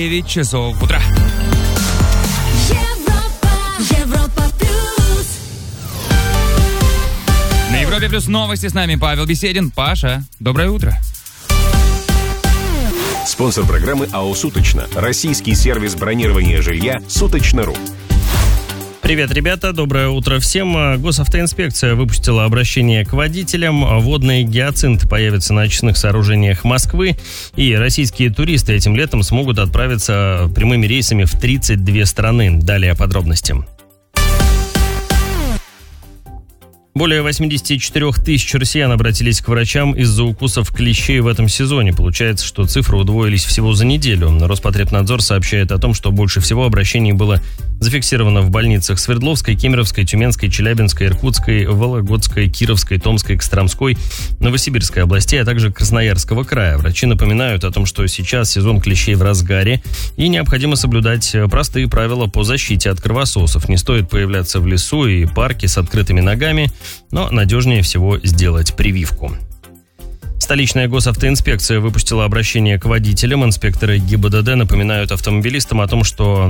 9 часов утра. Европа плюс. На Европе плюс новости с нами Павел Беседин. Паша, доброе утро. Спонсор программы АО «Суточно». Российский сервис бронирования жилья «Суточно.ру». Привет, ребята, доброе утро всем. Госавтоинспекция выпустила обращение к водителям. Водные гиацинты появятся на очистных сооружениях Москвы. И российские туристы этим летом смогут отправиться прямыми рейсами в 32 страны. Далее подробности. Более 84 тысяч россиян обратились к врачам из-за укусов клещей в этом сезоне. Получается, что цифры удвоились всего за неделю. Роспотребнадзор сообщает о том, что больше всего обращений было зафиксировано в больницах Свердловской, Кемеровской, Тюменской, Челябинской, Иркутской, Вологодской, Кировской, Томской, Костромской, Новосибирской областей, а также Красноярского края. Врачи напоминают о том, что сейчас сезон клещей в разгаре и необходимо соблюдать простые правила по защите от кровососов. Не стоит появляться в лесу и парке с открытыми ногами, но надежнее всего сделать прививку. Столичная госавтоинспекция выпустила обращение к водителям. Инспекторы ГИБДД напоминают автомобилистам о том, что